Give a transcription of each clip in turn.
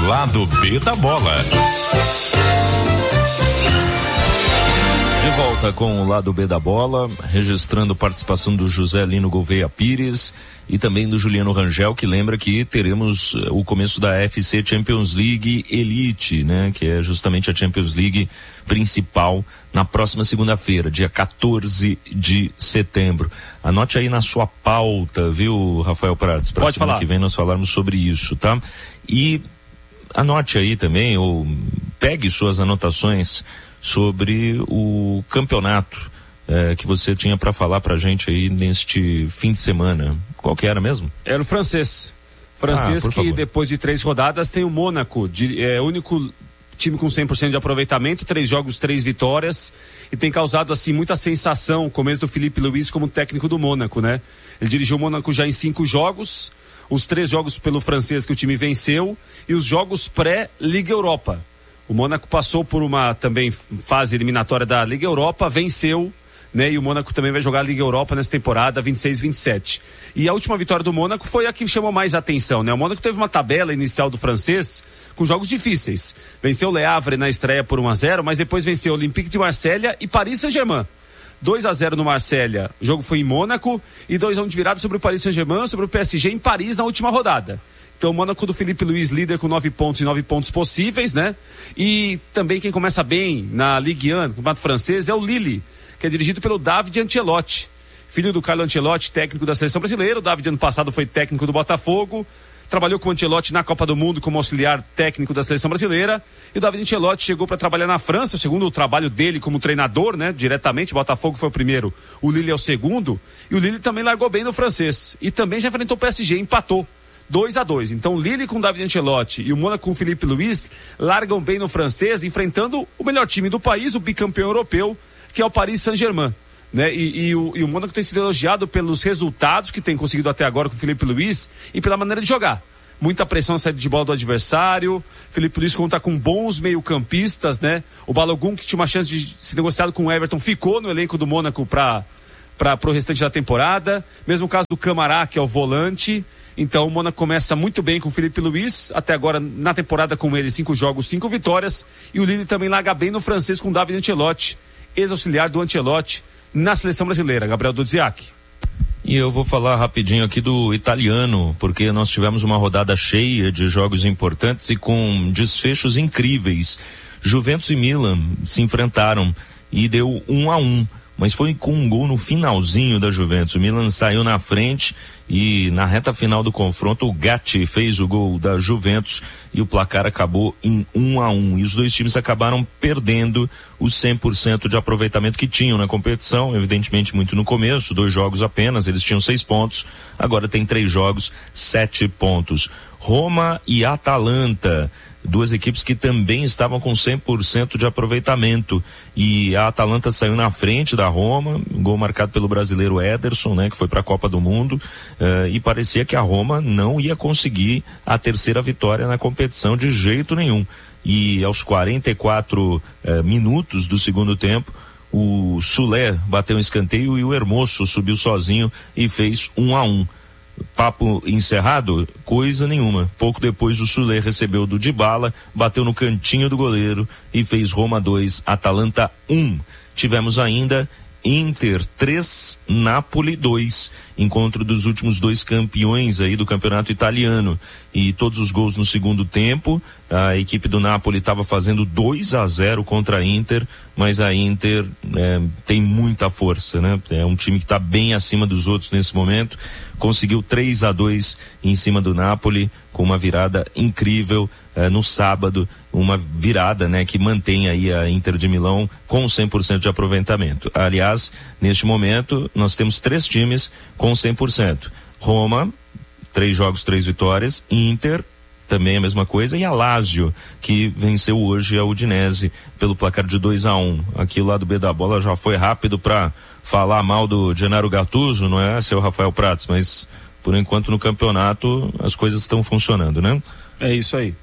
Lado B da Bola. De volta com o Lado B da Bola, registrando participação do José Lino Gouveia Pires e também do Juliano Rangel, que lembra que teremos o começo da FC Champions League Elite, né? Que é justamente a Champions League principal na próxima segunda-feira, dia 14 de setembro. Anote aí na sua pauta, viu, Rafael Prats? Para semana que vem nós falarmos sobre isso, tá? E anote aí também, ou pegue suas anotações sobre o campeonato que você tinha para falar pra gente aí neste fim de semana. Qual que era mesmo? Era o francês. Que depois de 3 rodadas tem o Mônaco, único time com 100% de aproveitamento, 3 jogos, 3 vitórias, e tem causado assim muita sensação o começo do Filipe Luís como técnico do Mônaco, né? Ele dirigiu o Mônaco já em 5 jogos, os 3 jogos pelo francês que o time venceu e os jogos pré-Liga Europa. O Mônaco passou por uma também fase eliminatória da Liga Europa, venceu, né? E o Mônaco também vai jogar a Liga Europa nessa temporada 26-27. E a última vitória do Mônaco foi a que chamou mais atenção, né? O Mônaco teve uma tabela inicial do francês com jogos difíceis. Venceu o Le Havre na estreia por 1-0, mas depois venceu o Olympique de Marselha e Paris Saint-Germain. 2-0 no Marselha, o jogo foi em Mônaco, e 2-1 de virada sobre o Paris Saint-Germain, sobre o PSG em Paris na última rodada. Então o Mônaco do Filipe Luís líder com 9 pontos e 9 pontos possíveis, né? E também quem começa bem na Ligue 1, no campeonato francês, é o Lille, que é dirigido pelo David Ancelotti, filho do Carlo Ancelotti, técnico da seleção brasileira. O David ano passado foi técnico do Botafogo, trabalhou com o Ancelotti na Copa do Mundo como auxiliar técnico da seleção brasileira, e o David Ancelotti chegou para trabalhar na França, o segundo trabalho dele como treinador, né, diretamente. O Botafogo foi o primeiro, o Lille é o segundo, e o Lille também largou bem no francês, e também já enfrentou o PSG, empatou 2-2. Então o Lille com o David Ancelotti e o Mônaco com o Filipe Luís largam bem no francês, enfrentando o melhor time do país, o bicampeão europeu, que é o Paris Saint-Germain, né? E o Mônaco tem sido elogiado pelos resultados que tem conseguido até agora com o Filipe Luís e pela maneira de jogar. Muita pressão na saída de bola do adversário. Filipe Luís conta com bons meio-campistas, né? O Balogun, que tinha uma chance de ser negociado com o Everton, ficou no elenco do Mônaco para o restante da temporada. Mesmo caso do Camará, que é o volante. Então o Mônaco começa muito bem com o Filipe Luís, até agora na temporada com ele 5 jogos, 5 vitórias, e o Lille também larga bem no francês com o David Ancelotti, ex-auxiliar do Ancelotti na seleção brasileira. Gabriel Dudziak. E eu vou falar rapidinho aqui do italiano, porque nós tivemos uma rodada cheia de jogos importantes e com desfechos incríveis. Juventus e Milan se enfrentaram e deu 1-1. Mas foi com um gol no finalzinho da Juventus. O Milan saiu na frente e na reta final do confronto o Gatti fez o gol da Juventus e o placar acabou em 1-1. E os dois times acabaram perdendo os 100% de aproveitamento que tinham na competição, evidentemente muito no começo, 2 jogos apenas, eles tinham 6 pontos, agora tem 3 jogos, 7 pontos. Roma e Atalanta, 2 equipes que também estavam com 100% de aproveitamento, e a Atalanta saiu na frente da Roma, gol marcado pelo brasileiro Ederson, né, que foi para a Copa do Mundo, e parecia que a Roma não ia conseguir a 3ª vitória na competição de jeito nenhum. E aos 44 minutos do segundo tempo, o Soler bateu um escanteio e o Hermoso subiu sozinho e fez 1-1. Papo encerrado? Coisa nenhuma. Pouco depois o Soler recebeu do Dybala, bateu no cantinho do goleiro e fez Roma 2, Atalanta 1. Tivemos ainda Inter 3, Napoli 2, encontro dos últimos 2 campeões aí do campeonato italiano, e todos os gols no segundo tempo. A equipe do Napoli estava fazendo 2-0 contra a Inter, mas a Inter tem muita força, né? É um time que está bem acima dos outros nesse momento, conseguiu 3-2 em cima do Napoli, com uma virada incrível no sábado, uma virada, né, que mantém aí a Inter de Milão com 100% de aproveitamento. Aliás, neste momento, nós temos 3 times com 100%. Roma, 3 jogos, 3 vitórias. Inter, também a mesma coisa. E a Lazio, que venceu hoje a Udinese pelo placar de 2-1. Aqui o lado B da bola já foi rápido para falar mal do Gennaro Gattuso, não é, seu Rafael Prats? Mas, por enquanto, no campeonato, as coisas estão funcionando, né? É isso aí.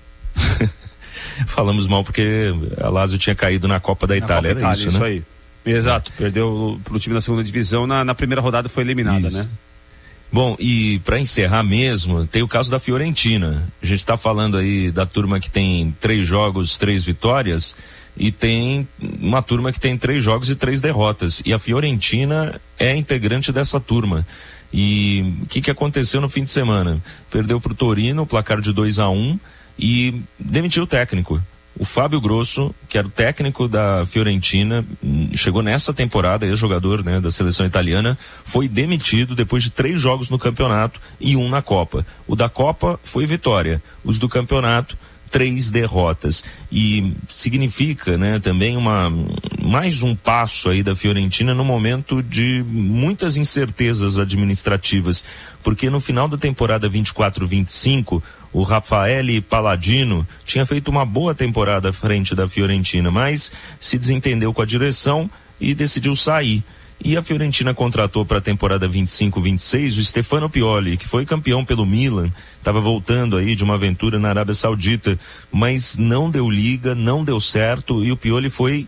Falamos mal porque a Lazio tinha caído na Copa da Itália, Copa Itália, isso, né? Aí. Exato, perdeu pro time da segunda divisão na primeira rodada, foi eliminada, isso, né? Bom, e para encerrar mesmo, tem o caso da Fiorentina. A gente está falando aí da turma que tem 3 jogos, 3 vitórias, e tem uma turma que tem 3 jogos e 3 derrotas. E a Fiorentina é integrante dessa turma. E o que aconteceu no fim de semana? Perdeu para o Torino, placar de 2-1, e demitiu o técnico. O Fábio Grosso, que era o técnico da Fiorentina, chegou nessa temporada, ex-jogador, né, da seleção italiana, foi demitido depois de 3 jogos no campeonato e 1 na Copa. O da Copa foi vitória, os do campeonato 3 derrotas. E significa, né, também mais um passo aí da Fiorentina no momento de muitas incertezas administrativas, porque no final da temporada 24-25, o Raffaele Palladino tinha feito uma boa temporada à frente da Fiorentina, mas se desentendeu com a direção e decidiu sair. E a Fiorentina contratou para a temporada 25-26 o Stefano Pioli, que foi campeão pelo Milan, estava voltando aí de uma aventura na Arábia Saudita, mas não deu liga, não deu certo, e o Pioli foi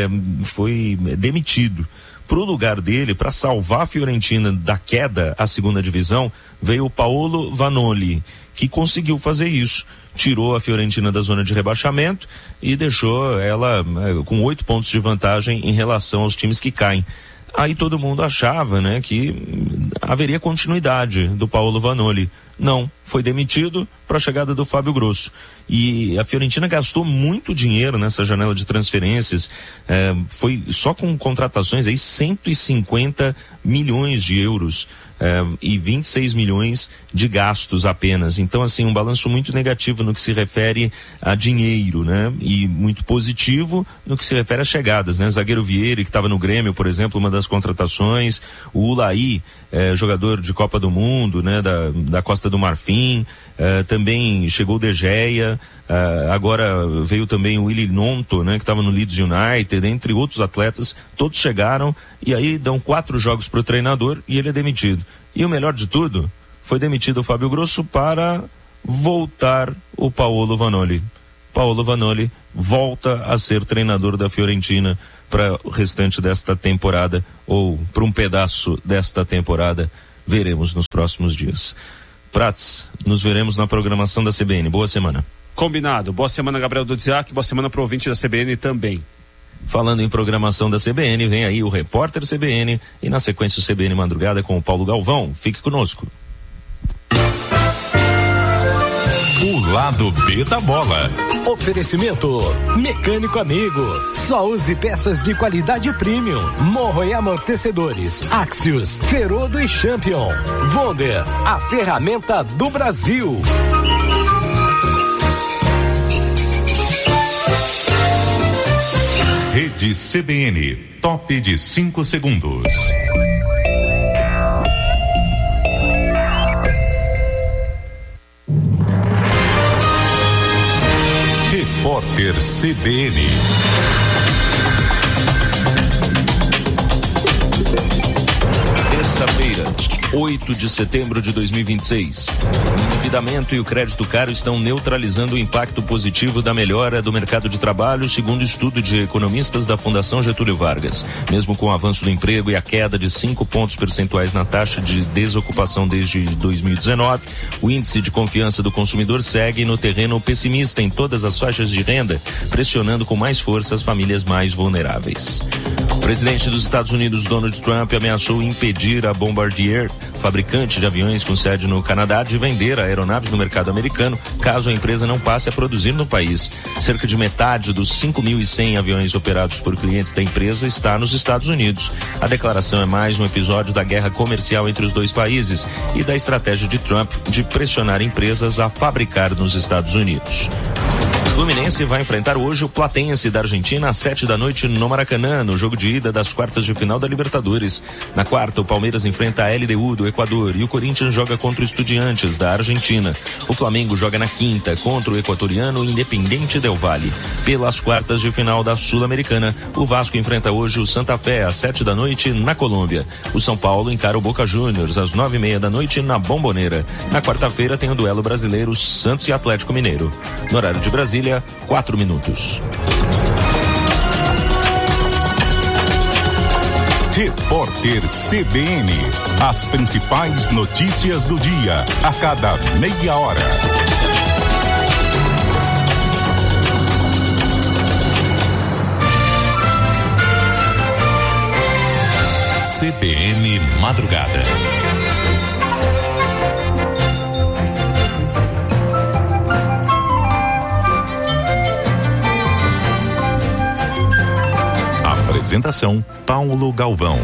demitido. Para o lugar dele, para salvar a Fiorentina da queda à segunda divisão, veio o Paolo Vanoli, que conseguiu fazer isso. Tirou a Fiorentina da zona de rebaixamento e deixou ela com 8 pontos de vantagem em relação aos times que caem. Aí todo mundo achava, né, que haveria continuidade do Paolo Vanoli. Não, foi demitido para a chegada do Fábio Grosso. E a Fiorentina gastou muito dinheiro nessa janela de transferências, foi só com contratações aí 150 milhões de euros e 26 milhões de gastos apenas. Então, assim, um balanço muito negativo no que se refere a dinheiro, né? E muito positivo no que se refere a chegadas, né? Zagueiro Vieri, que estava no Grêmio, por exemplo, uma das contratações, o Ulaí, jogador de Copa do Mundo, né? Da Costa do Marfim, também chegou o De Gea, agora veio também o Willy Gnonto, né? Que estava no Leeds United, entre outros atletas, todos chegaram e aí dão 4 jogos para o treinador e ele é demitido. E o melhor de tudo, foi demitido o Fábio Grosso para voltar o Paolo Vanoli. Paolo Vanoli volta a ser treinador da Fiorentina para o restante desta temporada, ou para um pedaço desta temporada, veremos nos próximos dias. Prats, nos veremos na programação da CBN. Boa semana. Combinado. Boa semana, Gabriel Dudziak. Boa semana para o ouvinte da CBN também. Falando em programação da CBN, vem aí o Repórter CBN e na sequência o CBN Madrugada com o Paulo Galvão. Fique conosco. O lado B da bola. Oferecimento Mecânico Amigo. Só use peças de qualidade premium. Morro e amortecedores. Axios, Ferodo e Champion. Wonder, a ferramenta do Brasil. Rede CBN, top de 5 segundos. Repórter CBN. Terça-feira, 8 de setembro de 2026. O endividamento e o crédito caro estão neutralizando o impacto positivo da melhora do mercado de trabalho, segundo estudo de economistas da Fundação Getúlio Vargas. Mesmo com o avanço do emprego e a queda de 5 pontos percentuais na taxa de desocupação desde 2019, o índice de confiança do consumidor segue no terreno pessimista em todas as faixas de renda, pressionando com mais força as famílias mais vulneráveis. O presidente dos Estados Unidos, Donald Trump, ameaçou impedir a Bombardier, fabricante de aviões com sede no Canadá, de vender aeronaves no mercado americano, caso a empresa não passe a produzir no país. Cerca de metade dos 5.100 aviões operados por clientes da empresa está nos Estados Unidos. A declaração é mais um episódio da guerra comercial entre os dois países e da estratégia de Trump de pressionar empresas a fabricar nos Estados Unidos. O Fluminense vai enfrentar hoje o Platense da Argentina às 7h no Maracanã, no jogo de ida das quartas de final da Libertadores. Na quarta, o Palmeiras enfrenta a LDU do Equador e o Corinthians joga contra o Estudiantes da Argentina. O Flamengo joga na quinta contra o equatoriano Independiente del Valle. Pelas quartas de final da Sul-Americana, o Vasco enfrenta hoje o Santa Fé às 7h na Colômbia. O São Paulo encara o Boca Juniors às 9h30 na Bombonera. Na quarta-feira tem o duelo brasileiro Santos e Atlético Mineiro. No horário de Brasília, 4 minutos. Repórter CBN. As principais notícias do dia, a cada meia hora. CBN Madrugada. Apresentação: Paulo Galvão.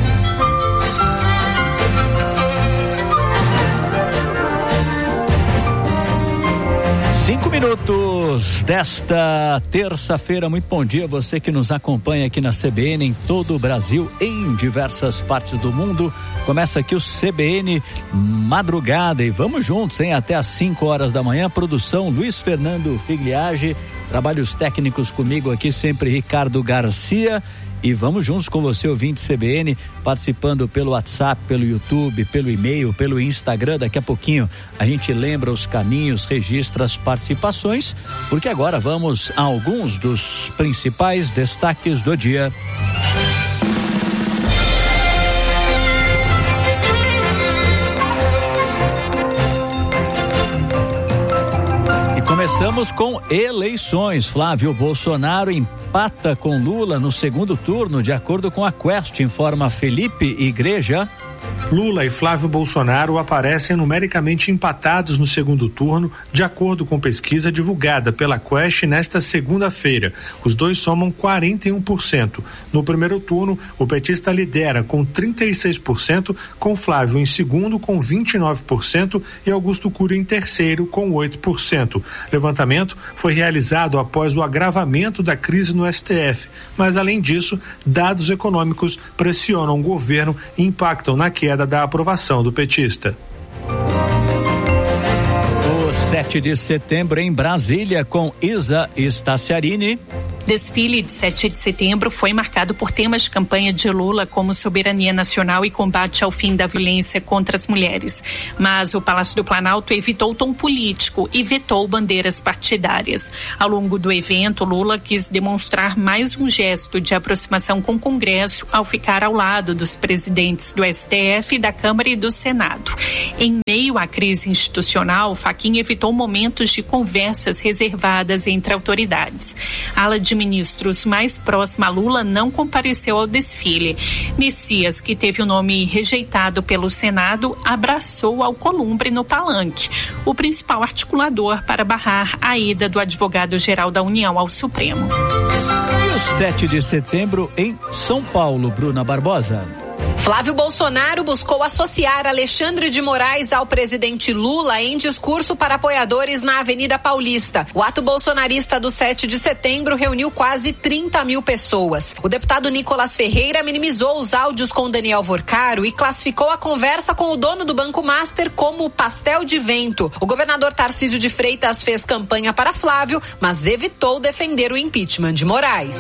Cinco minutos desta terça-feira. Muito bom dia, você que nos acompanha aqui na CBN em todo o Brasil, em diversas partes do mundo. Começa aqui o CBN Madrugada e vamos juntos, hein? Até às 5 horas da manhã. Produção Luiz Fernando Figliage, trabalhos técnicos comigo aqui sempre Ricardo Garcia. E vamos juntos com você, ouvinte CBN, participando pelo WhatsApp, pelo YouTube, pelo e-mail, pelo Instagram. Daqui a pouquinho a gente lembra os caminhos, registra as participações, porque agora vamos a alguns dos principais destaques do dia. Começamos com eleições. Flávio Bolsonaro empata com Lula no segundo turno, de acordo com a Quest, informa Felipe Igreja. Lula e Flávio Bolsonaro aparecem numericamente empatados no segundo turno, de acordo com pesquisa divulgada pela Quest nesta segunda-feira. Os dois somam 41%. No primeiro turno, o petista lidera com 36%, com Flávio em segundo com 29% e Augusto Cury em terceiro com 8%. Levantamento foi realizado após o agravamento da crise no STF, mas além disso, dados econômicos pressionam o governo e impactam na queda da aprovação do petista. O 7 de setembro em Brasília com Isa Staciarini. Desfile de 7 de setembro foi marcado por temas de campanha de Lula como soberania nacional e combate ao fim da violência contra as mulheres. Mas o Palácio do Planalto evitou o tom político e vetou bandeiras partidárias. Ao longo do evento, Lula quis demonstrar mais um gesto de aproximação com o Congresso ao ficar ao lado dos presidentes do STF, da Câmara e do Senado. Em meio à crise institucional, Fachin evitou momentos de conversas reservadas entre autoridades. A ala de ministros mais próxima a Lula não compareceu ao desfile. Messias, que teve o nome rejeitado pelo Senado, abraçou Alcolumbre no palanque, o principal articulador para barrar a ida do advogado-geral da União ao Supremo. E o 7 de setembro em São Paulo, Bruna Barbosa. Flávio Bolsonaro buscou associar Alexandre de Moraes ao presidente Lula em discurso para apoiadores na Avenida Paulista. O ato bolsonarista do 7 de setembro reuniu quase 30 mil pessoas. O deputado Nicolas Ferreira minimizou os áudios com Daniel Vorcaro e classificou a conversa com o dono do Banco Master como pastel de vento. O governador Tarcísio de Freitas fez campanha para Flávio, mas evitou defender o impeachment de Moraes.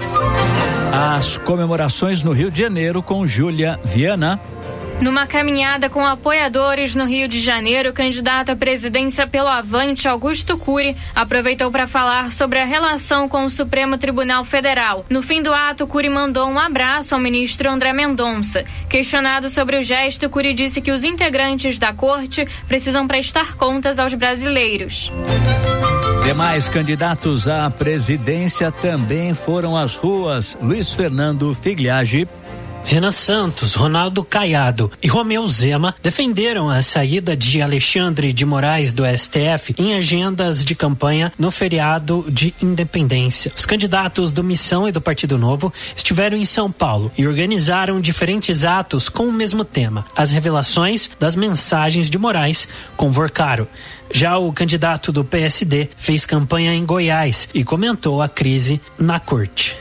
As comemorações no Rio de Janeiro com Júlia Viana. Numa caminhada com apoiadores no Rio de Janeiro, o candidato à presidência pelo Avante, Augusto Cury, aproveitou para falar sobre a relação com o Supremo Tribunal Federal. No fim do ato, Cury mandou um abraço ao ministro André Mendonça. Questionado sobre o gesto, Cury disse que os integrantes da corte precisam prestar contas aos brasileiros. Demais candidatos à presidência também foram às ruas. Luiz Fernando Figliage. Renan Santos, Ronaldo Caiado e Romeu Zema defenderam a saída de Alexandre de Moraes do STF em agendas de campanha no feriado de Independência. Os candidatos do Missão e do Partido Novo estiveram em São Paulo e organizaram diferentes atos com o mesmo tema: as revelações das mensagens de Moraes com Vorcaro. Já o candidato do PSD fez campanha em Goiás e comentou a crise na corte.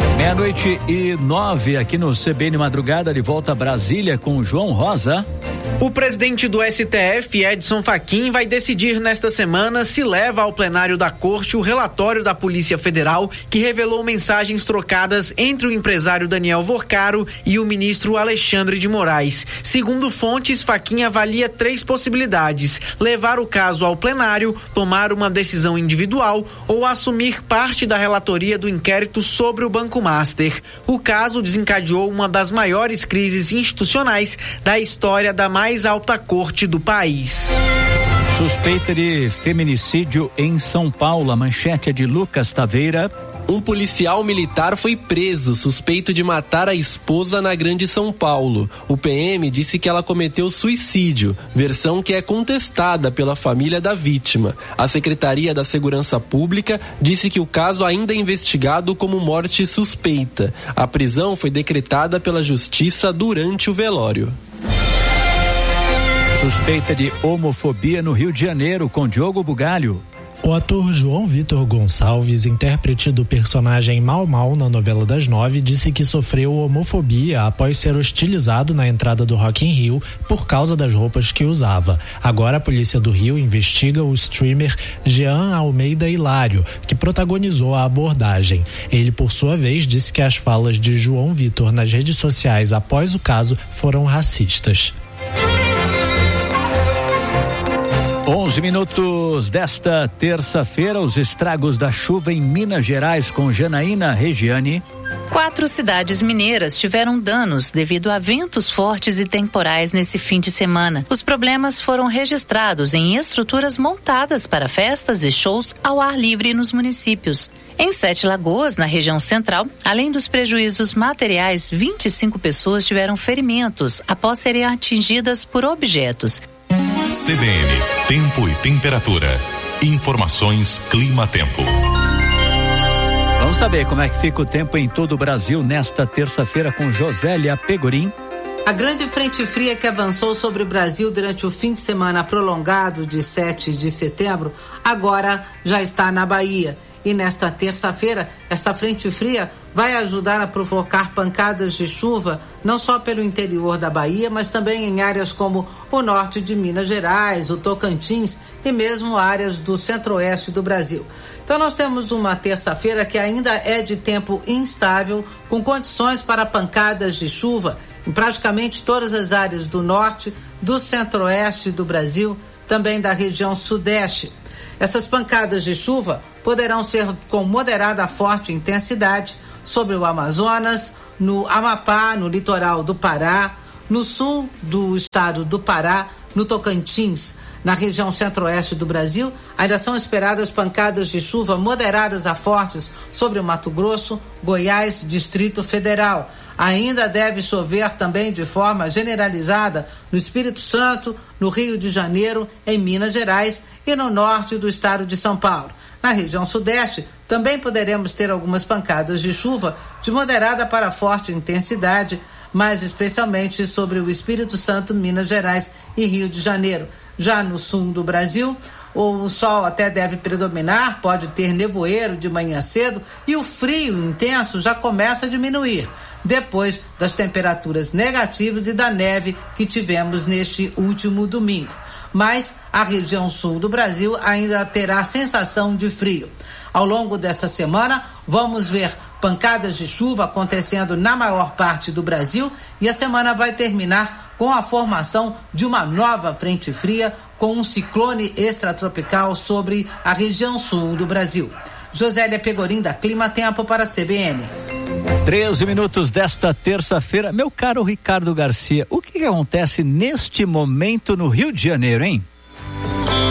12:09 aqui no CBN Madrugada, de volta a Brasília com o João Rosa. O presidente do STF, Edson Fachin, vai decidir nesta semana se leva ao plenário da Corte o relatório da Polícia Federal que revelou mensagens trocadas entre o empresário Daniel Vorcaro e o ministro Alexandre de Moraes. Segundo fontes, Fachin avalia 3 possibilidades: levar o caso ao plenário, tomar uma decisão individual ou assumir parte da relatoria do inquérito sobre o Banco Master. O caso desencadeou uma das maiores crises institucionais da história da mais alta corte do país. Suspeita de feminicídio em São Paulo. A manchete é de Lucas Taveira. Um policial militar foi preso, suspeito de matar a esposa na Grande São Paulo. O PM disse que ela cometeu suicídio, versão que é contestada pela família da vítima. A Secretaria da Segurança Pública disse que o caso ainda é investigado como morte suspeita. A prisão foi decretada pela Justiça durante o velório. Suspeita de homofobia no Rio de Janeiro, com Diogo Bugalho. O ator João Vitor Gonçalves, intérprete do personagem Mau Mau na novela das 9, disse que sofreu homofobia após ser hostilizado na entrada do Rock in Rio por causa das roupas que usava. Agora a polícia do Rio investiga o streamer Jean Almeida Hilário, que protagonizou a abordagem. Ele, por sua vez, disse que as falas de João Vitor nas redes sociais após o caso foram racistas. 11 minutos desta terça-feira, os estragos da chuva em Minas Gerais com Janaína Regiane. 4 cidades mineiras tiveram danos devido a ventos fortes e temporais nesse fim de semana. Os problemas foram registrados em estruturas montadas para festas e shows ao ar livre nos municípios. Em 7 Lagoas, na região central, além dos prejuízos materiais, 25 pessoas tiveram ferimentos após serem atingidas por objetos. CBN, tempo e temperatura. Informações Clima-Tempo. Vamos saber como é que fica o tempo em todo o Brasil nesta terça-feira com Josélia Pegorim. A grande frente fria que avançou sobre o Brasil durante o fim de semana prolongado de 7 de setembro, agora já está na Bahia. E nesta terça-feira, esta frente fria vai ajudar a provocar pancadas de chuva, não só pelo interior da Bahia, mas também em áreas como o norte de Minas Gerais, o Tocantins e mesmo áreas do centro-oeste do Brasil. Então nós temos uma terça-feira que ainda é de tempo instável, com condições para pancadas de chuva em praticamente todas as áreas do norte, do centro-oeste do Brasil, também da região sudeste. Essas pancadas de chuva poderão ser com moderada a forte intensidade sobre o Amazonas, no Amapá, no litoral do Pará, no sul do estado do Pará, no Tocantins. Na região centro-oeste do Brasil, ainda são esperadas pancadas de chuva moderadas a fortes sobre o Mato Grosso, Goiás, Distrito Federal. Ainda deve chover também de forma generalizada no Espírito Santo, no Rio de Janeiro, em Minas Gerais e no norte do estado de São Paulo. Na região sudeste, também poderemos ter algumas pancadas de chuva de moderada para forte intensidade, mas especialmente sobre o Espírito Santo, Minas Gerais e Rio de Janeiro. Já no sul do Brasil, o sol até deve predominar, pode ter nevoeiro de manhã cedo e o frio intenso já começa a diminuir, depois das temperaturas negativas e da neve que tivemos neste último domingo. Mas a região sul do Brasil ainda terá sensação de frio. Ao longo desta semana, vamos ver pancadas de chuva acontecendo na maior parte do Brasil e a semana vai terminar com a formação de uma nova frente fria com um ciclone extratropical sobre a região sul do Brasil. Josélia Pegorim, da Clima Tempo, para a CBN. 13 minutos desta terça-feira. Meu caro Ricardo Garcia, o que acontece neste momento no Rio de Janeiro, hein?